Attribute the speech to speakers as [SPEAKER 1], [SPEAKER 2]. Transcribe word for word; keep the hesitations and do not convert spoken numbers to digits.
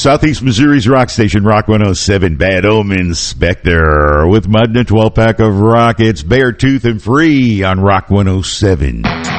[SPEAKER 1] Southeast Missouri's rock station, Rock one oh seven. Bad Omens, Spectre with Mud and a twelve pack of rock. It's Beartooth and Free on Rock one oh seven.